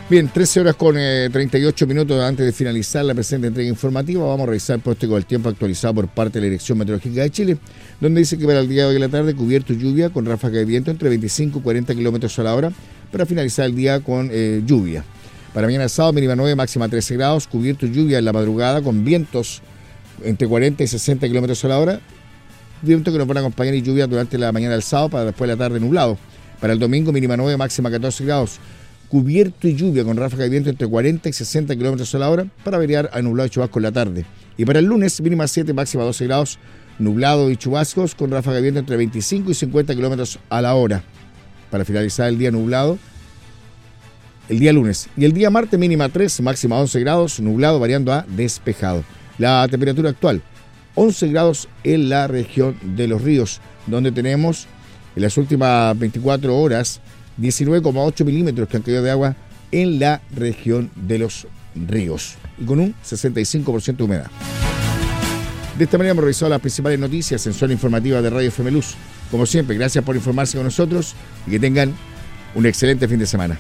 Bien, 13 horas con 38 minutos antes de finalizar la presente entrega informativa. Vamos a revisar el pronóstico del tiempo actualizado por parte de la Dirección Meteorológica de Chile, donde dice que para el día de hoy en la tarde cubierto y lluvia con ráfaga de viento entre 25 y 40 kilómetros a la hora, para finalizar el día con lluvia. Para mañana sábado, mínima 9, máxima 13 grados, cubierto y lluvia en la madrugada con vientos entre 40 y 60 kilómetros a la hora, viento que nos van a acompañar y lluvia durante la mañana del sábado, para después de la tarde nublado. Para el domingo, mínima 9, máxima 14 grados, cubierto y lluvia con ráfaga de viento entre 40 y 60 kilómetros a la hora, para variar a nublado y chubasco en la tarde. Y para el lunes, mínima 7, máxima 12 grados, nublado y chubascos con ráfaga de viento entre 25 y 50 kilómetros a la hora. Para finalizar el día nublado, el día lunes. Y el día martes, mínima 3, máxima 11 grados, nublado variando a despejado. La temperatura actual, 11 grados en la región de Los Ríos, donde tenemos en las últimas 24 horas 19,8 milímetros que han caído de agua en la región de Los Ríos y con un 65% de humedad. De esta manera hemos revisado las principales noticias en Zona Informativa de Radio FM Luz. Como siempre, gracias por informarse con nosotros y que tengan un excelente fin de semana.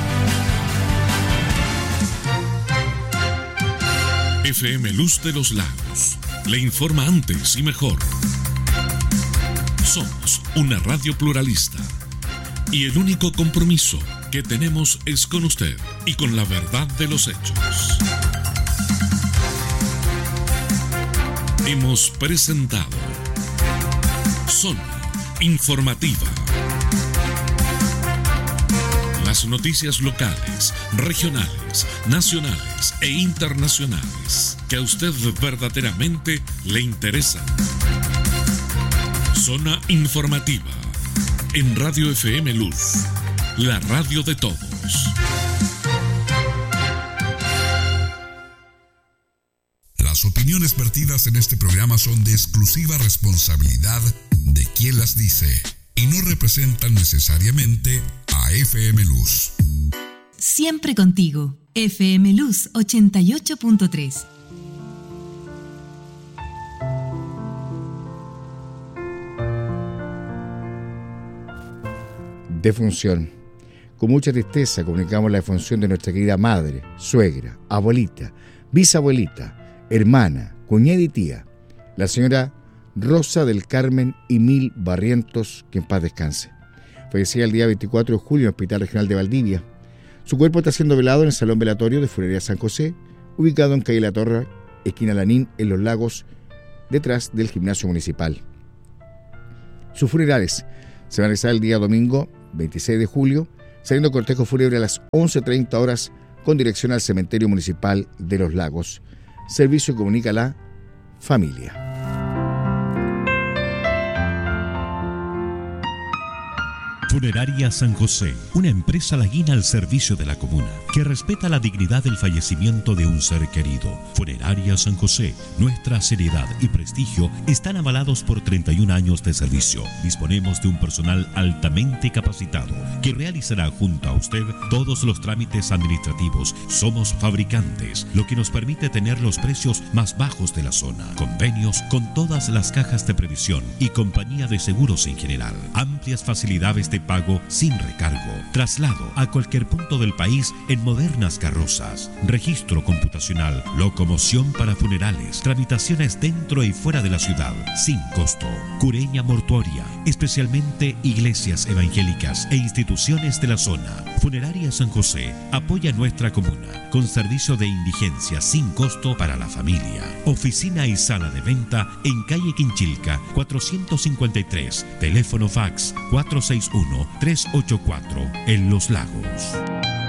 FM Luz de los Lagos le informa antes y mejor. Somos una radio pluralista y el único compromiso que tenemos es con usted y con la verdad de los hechos. Hemos presentado Zona Informativa. Las noticias locales, regionales, nacionales e internacionales que a usted verdaderamente le interesan. Zona Informativa en Radio FM Luz, la radio de todos. Las opiniones vertidas en este programa son de exclusiva responsabilidad de quien las dice y no representan necesariamente a FM Luz. Siempre contigo, FM Luz 88.3. Defunción. Con mucha tristeza comunicamos la defunción de nuestra querida madre, suegra, abuelita, bisabuelita, hermana, cuñada y tía, la señora Rosa del Carmen Emil Barrientos, que en paz descanse. Fallecía el día 24 de julio en el Hospital Regional de Valdivia. Su cuerpo está siendo velado en el Salón Velatorio de Funeraria San José, ubicado en calle La Torre, esquina Lanín, en Los Lagos, detrás del gimnasio municipal. Sus funerales se van a realizar el día domingo 26 de julio, saliendo cortejo fúnebre a las 11:30 horas con dirección al cementerio municipal de Los Lagos. Servicio que comunica la familia. Funeraria San José, una empresa laguina al servicio de la comuna, que respeta la dignidad del fallecimiento de un ser querido. Funeraria San José, nuestra seriedad y prestigio están avalados por 31 años de servicio. Disponemos de un personal altamente capacitado, que realizará junto a usted todos los trámites administrativos. Somos fabricantes, lo que nos permite tener los precios más bajos de la zona. Convenios con todas las cajas de previsión y compañía de seguros en general. Amplias facilidades de pago sin recargo, traslado a cualquier punto del país en modernas carrozas, registro computacional, locomoción para funerales, tramitaciones dentro y fuera de la ciudad, sin costo, cureña mortuoria, especialmente iglesias evangélicas e instituciones de la zona. Funeraria San José apoya nuestra comuna con servicio de indigencia sin costo para la familia. Oficina y sala de venta en calle Quinchilca 453, teléfono fax 461-384 en Los Lagos.